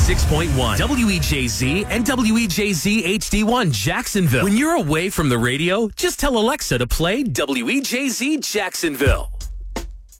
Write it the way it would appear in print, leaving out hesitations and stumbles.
96.1 WEJZ and WEJZ HD1 Jacksonville. When you're away from the radio, just tell Alexa to play WEJZ Jacksonville.